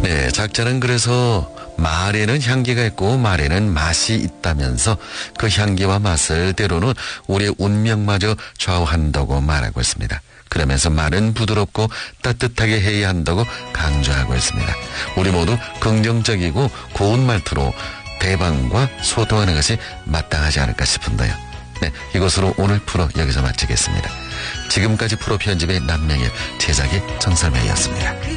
네, 작자는 그래서 말에는 향기가 있고 말에는 맛이 있다면서 그 향기와 맛을 때로는 우리의 운명마저 좌우한다고 말하고 있습니다. 그러면서 말은 부드럽고 따뜻하게 해야 한다고 강조하고 있습니다. 우리 모두 긍정적이고 고운 말투로 대방과 소통하는 것이 마땅하지 않을까 싶은데요. 네, 이것으로 오늘 프로 여기서 마치겠습니다. 지금까지 프로 편집의 남명일, 제작의 정설매였습니다.